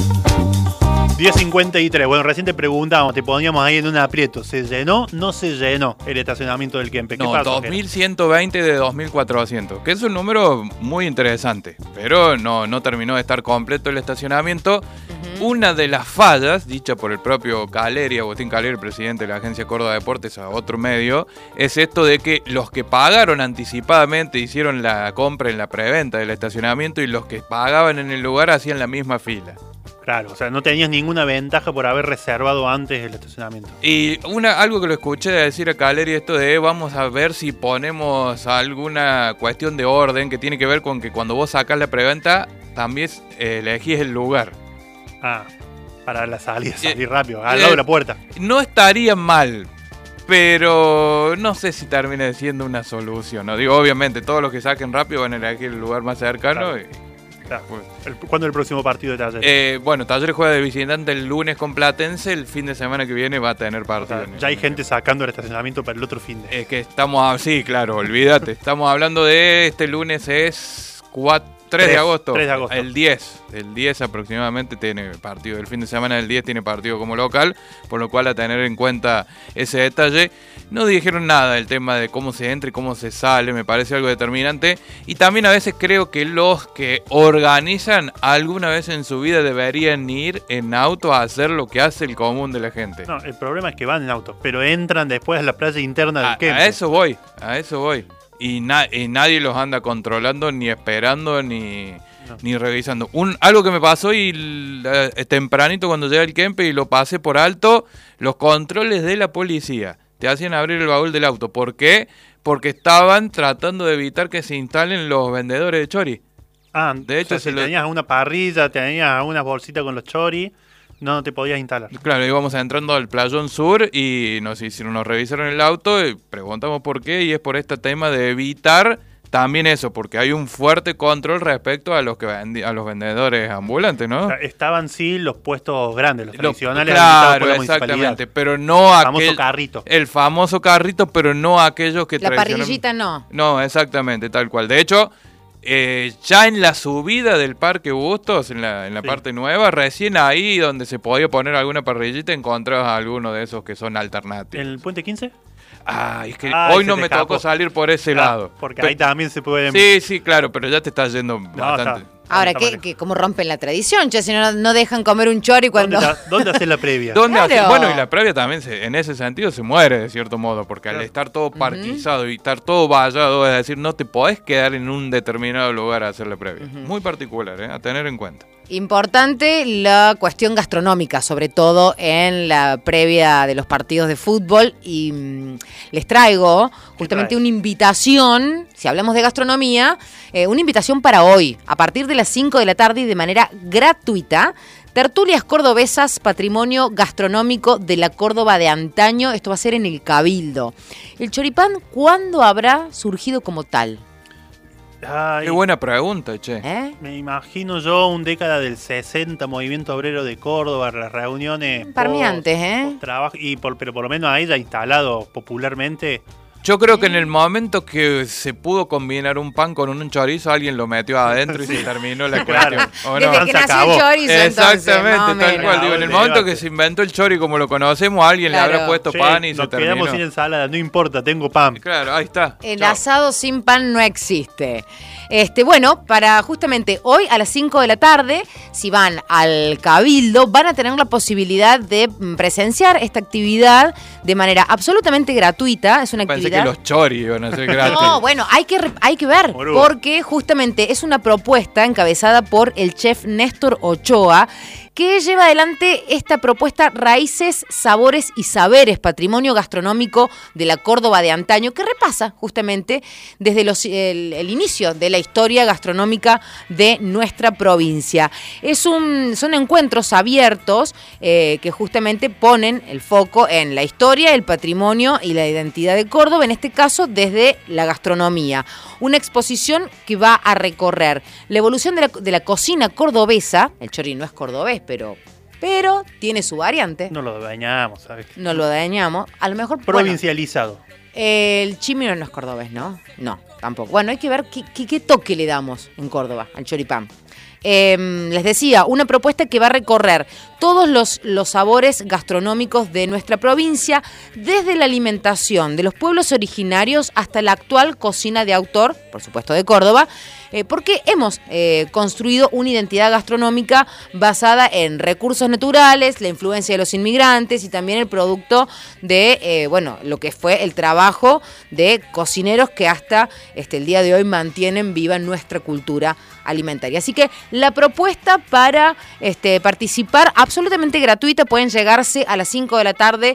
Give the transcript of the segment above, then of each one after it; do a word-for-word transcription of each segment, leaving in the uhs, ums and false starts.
diez cincuenta y tres. Bueno, recién te preguntábamos, te poníamos ahí en un aprieto. ¿Se llenó? No se llenó el estacionamiento del Kempe. ¿Qué No, pasó, dos mil ciento veinte de dos mil cuatrocientos, que es un número muy interesante, pero no, no terminó de estar completo el estacionamiento. Uh-huh. Una de las fallas, dicha por el propio Caleri, Agustín Caleri, presidente de la Agencia Córdoba Deportes, a otro medio, es esto de que los que pagaron anticipadamente hicieron la compra en la preventa del estacionamiento y los que pagaban en el lugar hacían la misma fila. Claro, o sea, no tenías ninguna ventaja por haber reservado antes el estacionamiento. Y una algo que lo escuché decir a Caleri, esto de vamos a ver si ponemos alguna cuestión de orden que tiene que ver con que cuando vos sacás la preventa, también eh, elegís el lugar. Ah, para la salida, salir eh, rápido, al eh, lado de la puerta. No estaría mal, pero no sé si termina siendo una solución. No digo, obviamente, todos los que saquen rápido van a elegir el lugar más cercano. Claro. Y, Claro. El, ¿Cuándo es el próximo partido de Talleres? Eh, bueno, Talleres juega de visitante el lunes con Platense. El fin de semana que viene va a tener partido. O sea, ya hay gente sacando el estacionamiento para el otro fin de. Es que estamos, sí, claro, olvídate. Estamos hablando de este lunes es cuatro, tres de agosto. tres de agosto. El diez. El diez aproximadamente tiene partido. El fin de semana del diez tiene partido como local, por lo cual a tener en cuenta ese detalle. No dijeron nada del tema de cómo se entra y cómo se sale, me parece algo determinante. Y también a veces creo que los que organizan alguna vez en su vida deberían ir en auto a hacer lo que hace el común de la gente. No, el problema es que van en auto, pero entran después a la playa interna del A, Kempe. a eso voy, a eso voy. Y, na, y nadie los anda controlando, ni esperando, ni... No. Ni revisando. Un, algo que me pasó y eh, tempranito cuando llegué al Kempe y lo pasé por alto, los controles de la policía te hacían abrir el baúl del auto. ¿Por qué? Porque estaban tratando de evitar que se instalen los vendedores de chori. Ah, de hecho, o sea, si lo... tenías una parrilla, tenías una bolsita con los chori, no te podías instalar. Claro, íbamos entrando al Playón Sur y nos hicieron, nos revisaron el auto y preguntamos por qué, y es por este tema de evitar también eso, porque hay un fuerte control respecto a los que vendi- a los vendedores ambulantes, ¿no? O sea, estaban sí los puestos grandes, los tradicionales, claro, por la exactamente, pero no el famoso aquel, carrito. El famoso carrito, pero no aquellos que la parrillita no. No, exactamente, tal cual. De hecho, eh, ya en la subida del Parque Bustos, en la, en la sí. parte nueva, recién ahí donde se podía poner alguna parrillita, encontrabas alguno de esos que son alternativos. ¿En el Puente quince? Ah, es que ah, hoy no me escapó. Tocó salir por ese claro, lado. Porque pero, ahí también se pueden... Sí, sí, claro, pero ya te estás yendo no, bastante. Está, Ahora, ¿qué, que, ¿cómo rompen la tradición? Ya si no, no dejan comer un chori cuando... ¿Dónde, ¿dónde haces la previa? ¿Dónde claro. hace? Bueno, y la previa también, se, en ese sentido, se muere de cierto modo, porque claro. al estar todo parquizado uh-huh. y estar todo vallado, es decir, no te podés quedar en un determinado lugar a hacer la previa. Uh-huh. Muy particular, ¿eh? A tener en cuenta. Importante la cuestión gastronómica, sobre todo en la previa de los partidos de fútbol. Y mmm, les traigo justamente una invitación, si hablamos de gastronomía, eh, una invitación para hoy, a partir de las cinco de la tarde y de manera gratuita. Tertulias cordobesas, patrimonio gastronómico de la Córdoba de antaño. Esto va a ser en el Cabildo. ¿El choripán cuándo habrá surgido como tal? Ay, qué buena pregunta, che. ¿Eh? Me imagino yo un década del sesenta, movimiento obrero de Córdoba, las reuniones... Parmeantes, ¿eh? Trabajo, y por, pero por lo menos ahí ya instalado popularmente... Yo creo que en el momento que se pudo combinar un pan con un chorizo, alguien lo metió adentro y sí. se terminó la cuestión. ¿O no? Desde que nació el chorizo, exactamente, entonces, tal cual. Digo, en el momento que se inventó el chori como lo conocemos, alguien claro. le habrá puesto sí, pan y se terminó. Nos quedamos sin ensalada, no importa, tengo pan. Claro, ahí está. El Chao. asado sin pan no existe. Este, bueno, para justamente hoy a las cinco de la tarde, si van al Cabildo, van a tener la posibilidad de presenciar esta actividad de manera absolutamente gratuita. Es una Pensé actividad... que los choris iban a ser gratis. No, bueno, hay que, hay que ver, Morú. porque justamente es una propuesta encabezada por el chef Néstor Ochoa, que lleva adelante esta propuesta Raíces, Sabores y Saberes, patrimonio gastronómico de la Córdoba de antaño, que repasa justamente desde los, el, el inicio de la historia gastronómica de nuestra provincia. Es un, son encuentros abiertos eh, que justamente ponen el foco en la historia, el patrimonio y la identidad de Córdoba, en este caso desde la gastronomía. Una exposición que va a recorrer la evolución de la, de la cocina cordobesa. El chori no es cordobés, pero, pero tiene su variante. No lo dañamos, ¿sabes? No lo dañamos. A lo mejor... Provincializado. Bueno, el chimino no es cordobés, ¿no? No, tampoco. Bueno, hay que ver qué, qué, qué toque le damos en Córdoba al choripán. Eh, les decía, una propuesta que va a recorrer todos los, los sabores gastronómicos de nuestra provincia, desde la alimentación de los pueblos originarios hasta la actual cocina de autor, por supuesto de Córdoba, eh, porque hemos eh, construido una identidad gastronómica basada en recursos naturales, la influencia de los inmigrantes y también el producto de, eh, bueno, lo que fue el trabajo de cocineros que hasta este, el día de hoy mantienen viva nuestra cultura alimentaria. Así que la propuesta para este, participar absolutamente gratuita, pueden llegarse a las cinco de la tarde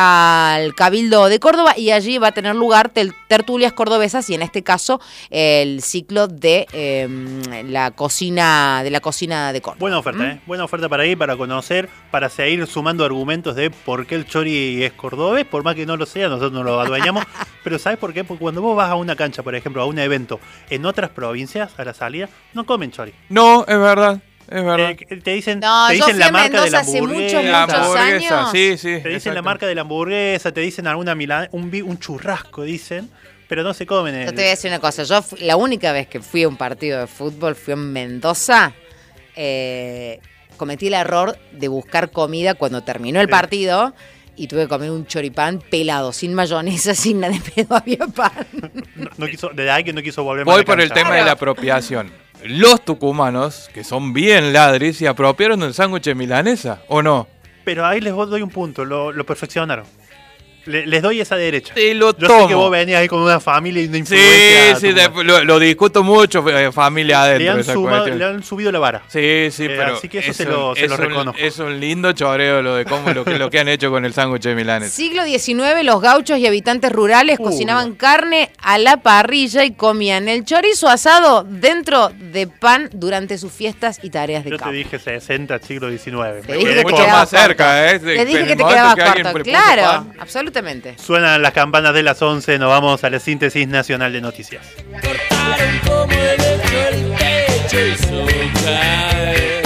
al Cabildo de Córdoba y allí va a tener lugar tel- tertulias cordobesas y en este caso el ciclo de eh, la cocina de la cocina de Córdoba. Buena oferta, ¿Mm? ¿eh? Buena oferta para ir, para conocer, para seguir sumando argumentos de por qué el chori es cordobés, por más que no lo sea, nosotros no lo adueñamos, pero ¿sabes por qué? Porque cuando vos vas a una cancha, por ejemplo, a un evento en otras provincias, a la salida, no comen chori. No, es verdad. Es verdad. Eh, te dicen, no, te dicen la marca de la hace hamburguesa. muchos, La muchos hamburguesa, años. sí, sí. Te dicen la marca de la hamburguesa, te dicen alguna milan, un, bi- un churrasco, dicen, pero no se comen. El... Yo te voy a decir una cosa, yo fui, la única vez que fui a un partido de fútbol fui en Mendoza, eh, cometí el error de buscar comida cuando terminó el Sí. partido y tuve que comer un choripán pelado, sin mayonesa, sin nada de pedo, había pan. No, no quiso, desde ahí que no quiso volver más a Voy la por el cancha. tema de la apropiación. Los tucumanos, que son bien ladris, se apropiaron del sándwich de milanesa, ¿o no? Pero ahí les doy un punto, lo, lo perfeccionaron. Le- les doy esa derecha. Te lo Yo tomo. sé que vos venías ahí con una familia y una Sí, influencia. sí, tucumana. de- lo, lo discuto mucho, eh, familia le, adentro. han esa sumado- cuestión. le han subido la vara. Sí, sí, Eh, pero así que eso es se lo- un- se lo es un- reconozco. Es un lindo choreo lo de cómo lo que, lo que han hecho con el sándwich de milanesa. Siglo diecinueve, los gauchos y habitantes rurales Uh. cocinaban carne a la parrilla y comían el chorizo asado dentro de pan durante sus fiestas y tareas de Yo te campo. dije sesenta, siglo diecinueve. Te Me dije quedé que te con- mucho quedabas más cerca, corto. ¿eh? Te dije En que el te momento quedabas que alguien corto, le puso claro, pan. absolutamente. Suenan las campanas de las once, nos vamos a la síntesis nacional de noticias. Cortaron como el hecho el techo hizo caer.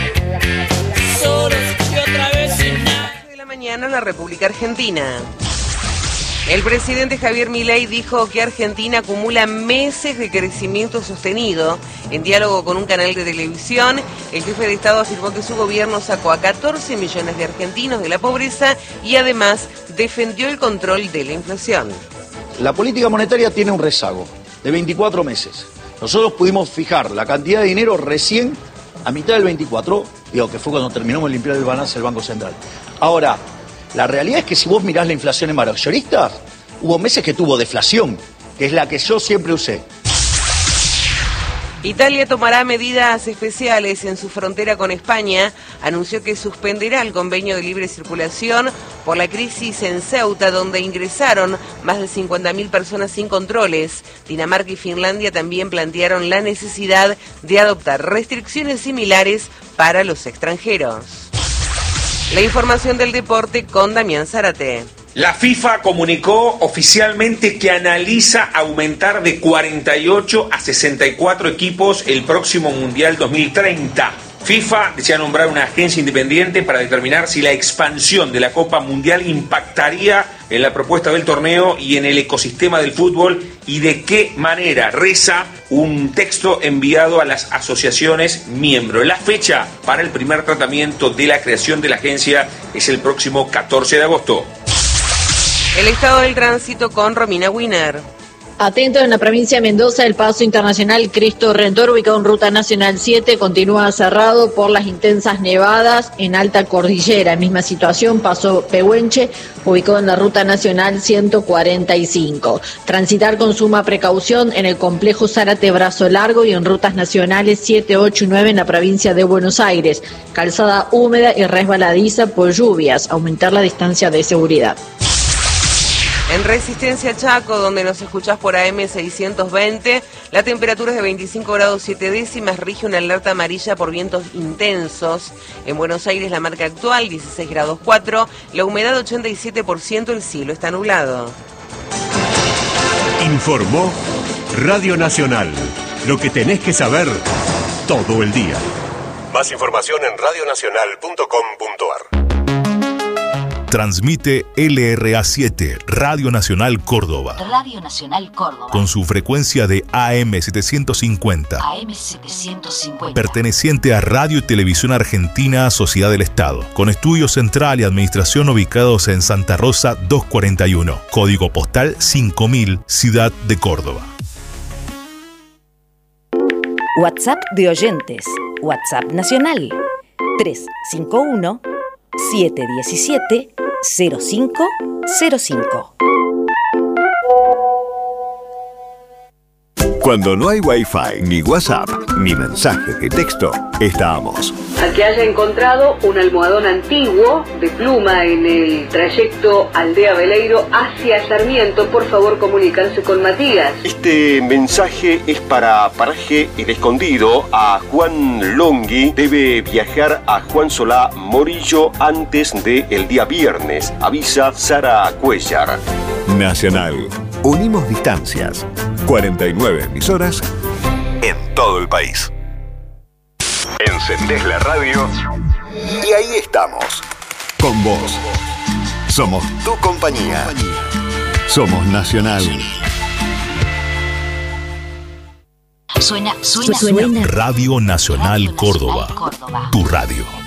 Solos y otra vez sin nada. De la mañana en la República Argentina. El presidente Javier Milei dijo que Argentina acumula meses de crecimiento sostenido. En diálogo con un canal de televisión, el jefe de Estado afirmó que su gobierno sacó a catorce millones de argentinos de la pobreza y además defendió el control de la inflación. La política monetaria tiene un rezago de veinticuatro meses. Nosotros pudimos fijar la cantidad de dinero recién a mitad del veinticuatro, digo que fue cuando terminamos de limpiar el balance del Banco Central. Ahora, la realidad es que si vos mirás la inflación en mayoristas, hubo meses que tuvo deflación, que es la que yo siempre usé. Italia tomará medidas especiales en su frontera con España. Anunció que suspenderá el convenio de libre circulación por la crisis en Ceuta, donde ingresaron más de cincuenta mil personas sin controles. Dinamarca y Finlandia también plantearon la necesidad de adoptar restricciones similares para los extranjeros. La información del deporte con Damián Zárate. La FIFA comunicó oficialmente que analiza aumentar de cuarenta y ocho a sesenta y cuatro equipos el próximo Mundial dos mil treinta. FIFA desea nombrar una agencia independiente para determinar si la expansión de la Copa Mundial impactaría en la propuesta del torneo y en el ecosistema del fútbol y de qué manera, reza un texto enviado a las asociaciones miembros. La fecha para el primer tratamiento de la creación de la agencia es el próximo catorce de agosto. El estado del tránsito con Romina Wiener. Atentos, en la provincia de Mendoza, el paso internacional Cristo Redentor, ubicado en Ruta Nacional siete, continúa cerrado por las intensas nevadas en alta cordillera. Misma situación, paso Pehuenche, ubicado en la Ruta Nacional ciento cuarenta y cinco. Transitar con suma precaución en el complejo Zárate Brazo Largo y en rutas nacionales siete, ocho y nueve en la provincia de Buenos Aires. Calzada húmeda y resbaladiza por lluvias. Aumentar la distancia de seguridad. En Resistencia Chaco, donde nos escuchás por A M seiscientos veinte, la temperatura es de veinticinco grados siete décimas, rige una alerta amarilla por vientos intensos. En Buenos Aires la marca actual, dieciséis grados cuatro, la humedad ochenta y siete por ciento, el cielo está nublado. Informó Radio Nacional, lo que tenés que saber todo el día. Más información en radionacional punto com punto ar. Transmite L R A siete, Radio Nacional Córdoba. Radio Nacional Córdoba. Con su frecuencia de A M setecientos cincuenta. A M setecientos cincuenta. Perteneciente a Radio y Televisión Argentina, Sociedad del Estado. Con estudio central y administración ubicados en Santa Rosa doscientos cuarenta y uno. Código postal cinco mil, Ciudad de Córdoba. WhatsApp de oyentes. WhatsApp nacional. tres cinco uno, siete uno siete, cero cinco cero cinco. Cuando no hay Wi-Fi, ni WhatsApp, ni mensaje de texto, estamos. Al que haya encontrado un almohadón antiguo de pluma en el trayecto Aldea Veleiro hacia Sarmiento, por favor comunicarse con Matías. Este mensaje es para Paraje El Escondido. A Juan Longhi debe viajar a Juan Solá Morillo antes del día viernes. Avisa Sara Cuellar. Nacional. Unimos distancias. cuarenta y nueve emisoras en todo el país. Encendés la radio y ahí estamos. Con vos. Somos tu compañía. Somos Nacional. Suena, suena, suena. Radio Nacional Córdoba. Tu radio.